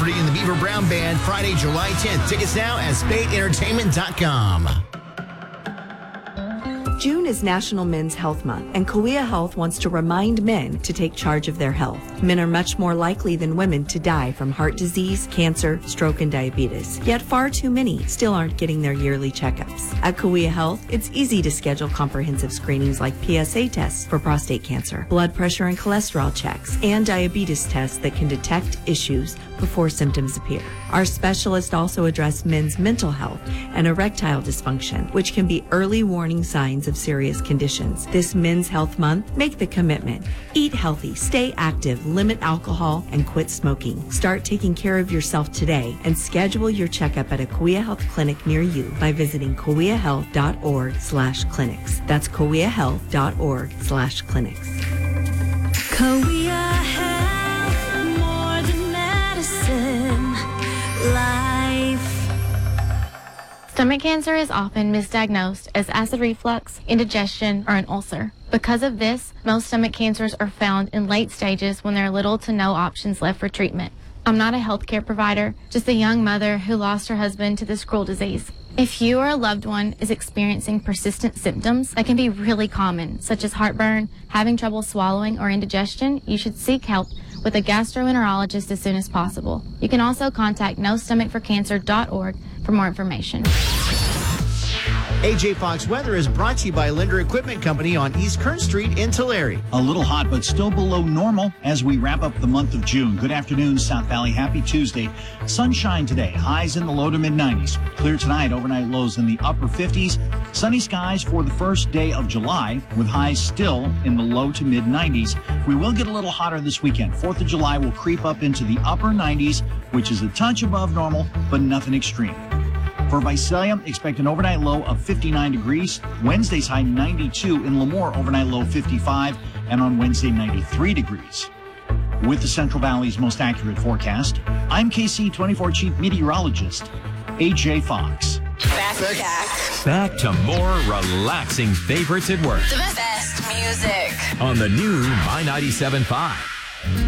Rafferty and the Beaver Brown Band Friday, July 10th. Tickets now at SpadeEntertainment.com. June is National Men's Health Month, and Kauai Health wants to remind men to take charge of their health. Men are much more likely than women to die from heart disease, cancer, stroke, and diabetes. Yet far too many still aren't getting their yearly checkups. At Kauai Health, it's easy to schedule comprehensive screenings like PSA tests for prostate cancer, blood pressure and cholesterol checks, and diabetes tests that can detect issues before symptoms appear. Our specialists also address men's mental health and erectile dysfunction, which can be early warning signs of serious conditions. This Men's Health Month, make the commitment. Eat healthy, stay active, limit alcohol, and quit smoking. Start taking care of yourself today and schedule your checkup at a Kauai Health clinic near you by visiting kauaihealth.org/clinics. That's kauaihealth.org/clinics. Kauai Health, more than medicine, life. Stomach cancer is often misdiagnosed as acid reflux, indigestion, or an ulcer. Because of this, most stomach cancers are found in late stages when there are little to no options left for treatment. I'm not a healthcare provider, just a young mother who lost her husband to this cruel disease. If you or a loved one is experiencing persistent symptoms that can be really common, such as heartburn, having trouble swallowing, or indigestion, you should seek help with a gastroenterologist as soon as possible. You can also contact NoStomachForCancer.org for more information. AJ Fox Weather is brought to you by Linder Equipment Company on East Kern Street in Tulare. A little hot, but still below normal as we wrap up the month of June. Good afternoon, South Valley. Happy Tuesday. Sunshine today. Highs in the low to mid-90s. Clear tonight. Overnight lows in the upper 50s. Sunny skies for the first day of July with highs still in the low to mid-90s. We will get a little hotter this weekend. 4th of July will creep up into the upper 90s, which is a touch above normal, but nothing extreme. For Visalia, expect an overnight low of 59 degrees. Wednesday's high 92. In Lemoore, overnight low 55. And on Wednesday, 93 degrees. With the Central Valley's most accurate forecast, I'm KC24 Chief Meteorologist, AJ Fox. Back to more relaxing favorites at work. The best music. On the new My 97.5.